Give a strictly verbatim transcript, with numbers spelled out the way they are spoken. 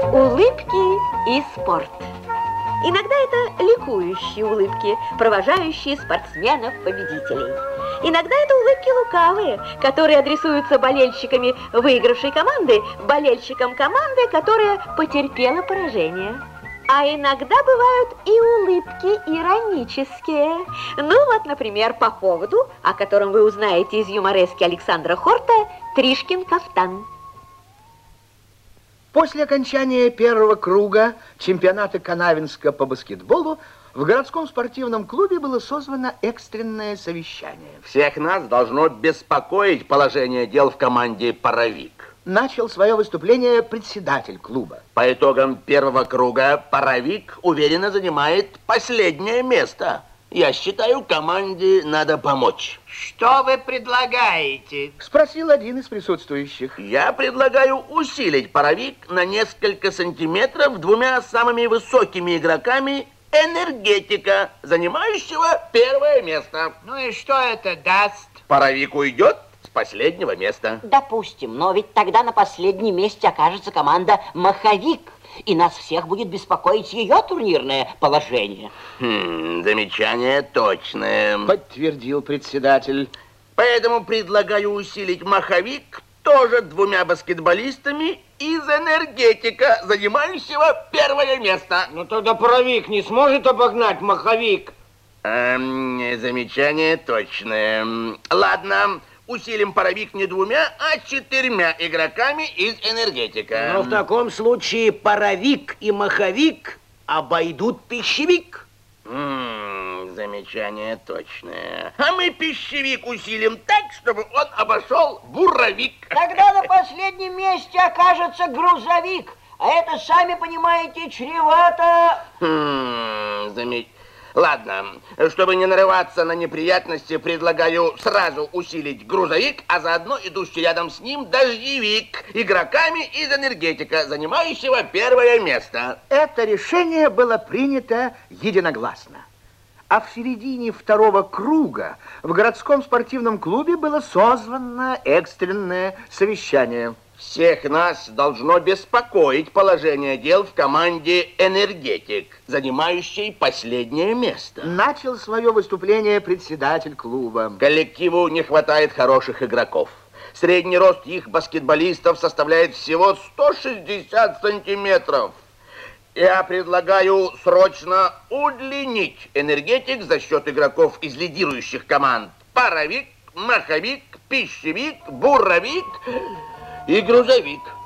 улыбки и спорт. Иногда это ликующие улыбки, провожающие спортсменов-победителей. Иногда это улыбки лукавые, которые адресуются болельщиками выигравшей команды, болельщикам команды, которая потерпела поражение. А иногда бывают и улыбки иронические. Ну вот, например, по поводу, о котором вы узнаете из юморески Александра Хорта, «Тришкин кафтан». После окончания первого круга чемпионата Канавинска по баскетболу в городском спортивном клубе было созвано экстренное совещание. Всех нас должно беспокоить положение дел в команде «Паровик». Начал свое выступление председатель клуба. По итогам первого круга «Паровик» уверенно занимает последнее место. Я считаю, команде надо помочь. Что вы предлагаете? Спросил один из присутствующих. Я предлагаю усилить «Паровик» на несколько сантиметров двумя самыми высокими игроками энергетика, занимающего первое место. Ну и что это даст? «Паровик» уйдет с последнего места. Допустим, но ведь тогда на последнем месте окажется команда «Маховик». И нас всех будет беспокоить ее турнирное положение. Хм, замечание точное. Подтвердил председатель. Поэтому предлагаю усилить «Маховик» тоже двумя баскетболистами из энергетика, занимающего первое место. Ну тогда «Паровик» не сможет обогнать «Маховик». Эм, замечание точное. Ладно. Усилим «Паровик» не двумя, а четырьмя игроками из энергетика. Но в таком случае «Паровик» и «Маховик» обойдут «Пищевик». М-м, замечание точное. А мы «Пищевик» усилим так, чтобы он обошел «Буровик». Тогда на последнем месте окажется «Грузовик». А это, сами понимаете, чревато... Хм, замечание. Ладно, чтобы не нарываться на неприятности, предлагаю сразу усилить «Грузовик», а заодно идущий рядом с ним «Дождевик» игроками из энергетика, занимающего первое место. Это решение было принято единогласно. А в середине второго круга в городском спортивном клубе было созвано экстренное совещание. Всех нас должно беспокоить положение дел в команде «Энергетик», занимающей последнее место. Начал свое выступление председатель клуба. Коллективу не хватает хороших игроков. Средний рост их баскетболистов составляет всего сто шестьдесят сантиметров. Я предлагаю срочно удлинить «Энергетик» за счет игроков из лидирующих команд «Паровик», «Маховик», «Пищевик», «Буровик» и «Грузовик».